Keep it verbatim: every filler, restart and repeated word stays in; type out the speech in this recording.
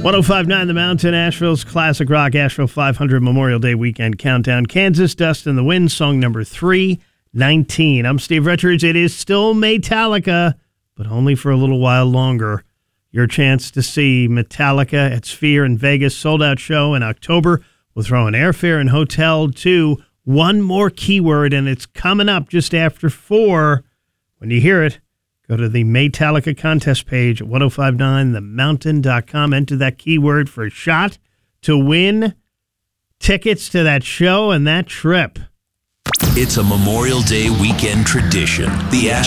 oh five point nine The Mountain, Asheville's classic rock, Asheville five hundred Memorial Day weekend countdown. Kansas, Dust in the Wind, song number three nineteen. I'm Steve Richards. It is still Metallica, but only for a little while longer. Your chance to see Metallica at Sphere in Vegas, sold-out show in October. We'll throw an airfare and hotel to one more keyword, and it's coming up just after four. When you hear it, go to the Metallica contest page at ten fifty-nine the mountain dot com. Enter that keyword for a shot to win tickets to that show and that trip. It's a Memorial Day weekend tradition. The